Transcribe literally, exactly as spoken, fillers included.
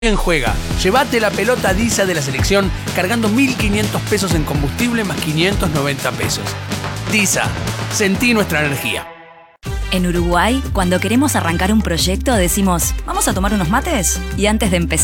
En juega. Llévate la pelota Disa de la selección cargando mil quinientos pesos en combustible más quinientos noventa pesos. Disa, sentí nuestra energía. En Uruguay, cuando queremos arrancar un proyecto, decimos, ¿vamos a tomar unos mates? Y antes de empezar